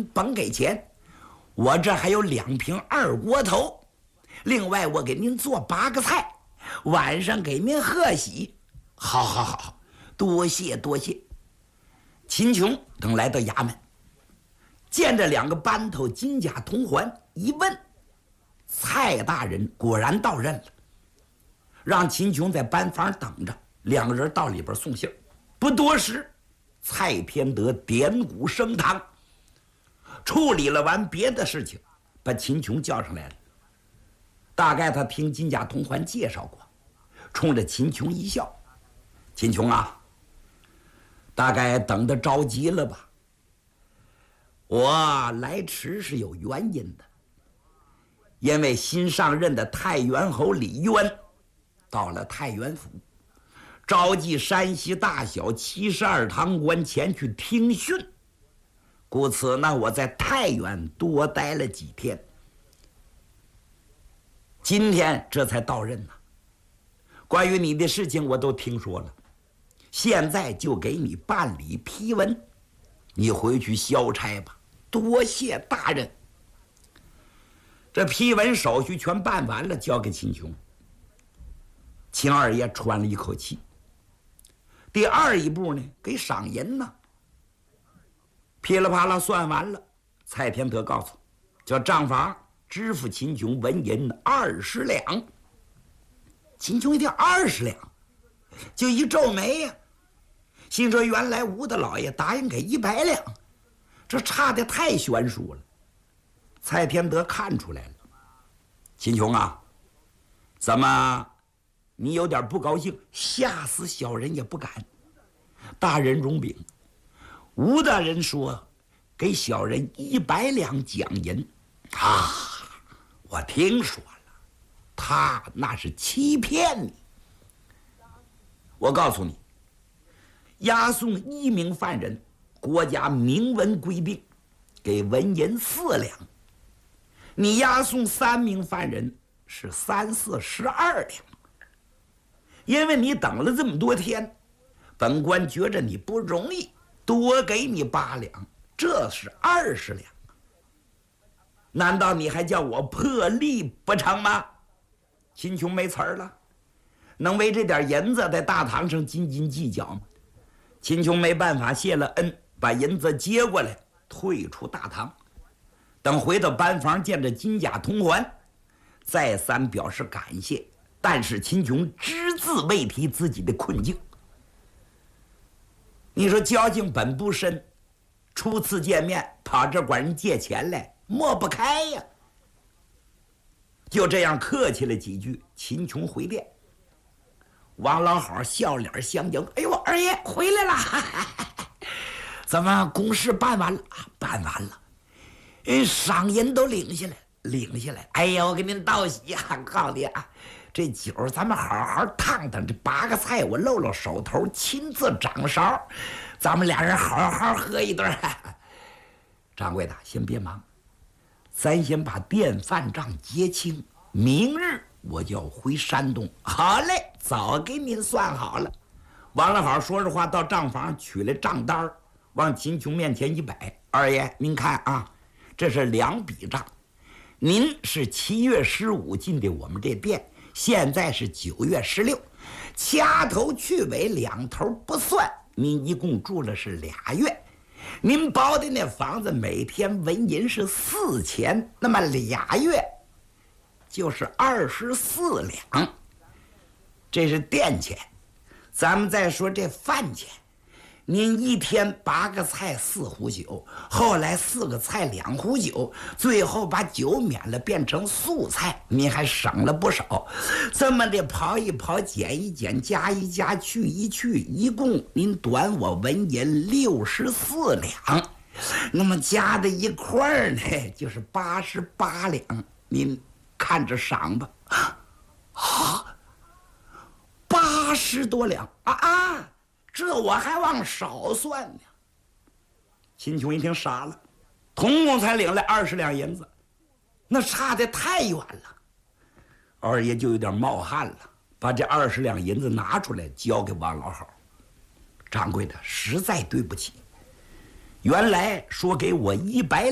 您甭给钱，我这还有2瓶二锅头，另外我给您做8个菜，晚上给您贺喜。好好好，多谢多谢。秦琼等来到衙门，见着2个班头金甲铜环，一问，蔡大人果然到任了，让秦琼在班房等着，2个人到里边送信。不多时，蔡天德点鼓升堂，处理了完别的事情，把秦琼叫上来了。大概他听金甲铜环介绍过，冲着秦琼一笑：“秦琼啊，大概等得着急了吧？我来迟是有原因的，因为新上任的太原侯李渊到了太原府，召集山西大小72堂官前去听训，故此呢，我在太原多待了几天，今天这才到任呢。关于你的事情我都听说了，现在就给你办理批文，你回去消差吧。多谢大人。”这批文手续全办完了，交给秦琼。秦二爷喘了一口气。第二一步呢，给赏银呢。噼里啪啦算完了，蔡天德告诉叫账房支付秦琼纹银20两。秦琼一听20两，就一皱眉呀，心说原来吴大老爷答应给100两，这差得太悬殊了。蔡天德看出来了：“秦琼啊，怎么你有点不高兴？吓死小人也不敢。大人容禀，吴大人说给小人100两奖银啊，我听说了，他那是欺骗你。我告诉你，押送1名犯人，国家明文规定给纹银4两，你押送3名犯人是3、4、12两。因为你等了这么多天，本官觉着你不容易，多给你8两，这是20两。难道你还叫我破例不成吗？”秦琼没词儿了，能为这点银子在大堂上斤斤计较吗？秦琼没办法，谢了恩，把银子接过来，退出大堂。等回到班房，见着金甲铜环，再三表示感谢，但是秦琼只字未提自己的困境。你说交情本不深，初次见面跑这管人借钱来，抹不开呀。就这样客气了几句，秦琼回殿。王老好笑脸相迎：“哎呦，二爷回来了，怎么公事办完了？办完了，赏银都领下来。哎呀，我给您道喜呀！告诉你啊，这酒咱们好好烫烫，这8个菜我露露手头，亲自掌勺，咱们俩人好好喝一顿。掌柜的，先别忙，咱先把店饭账结清，明日我就要回山东。好嘞，早给您算好了。”王老好说着话，到账房取来账单，往秦琼面前一摆：“二爷，您看啊，这是2笔账。您是7月15进的我们这店，现在是9月16，掐头去尾2头不算，您一共住了是2月。您包的那房子每天纹银是4钱，那么2月就是24两，这是店钱。咱们再说这饭钱，您一天8个菜4壶酒，后来4个菜2壶酒，最后把酒免了变成素菜，您还省了不少。这么的刨一刨减一减加一加去一去，一共您短我纹银64两，那么加在一块儿呢就是88两，您看着赏吧。80多两啊！这我还往少算呢。秦琼一听傻了，统共才领来20两银子，那差得太远了。二爷就有点冒汗了，把这20两银子拿出来交给王老好：“掌柜的，实在对不起，原来说给我100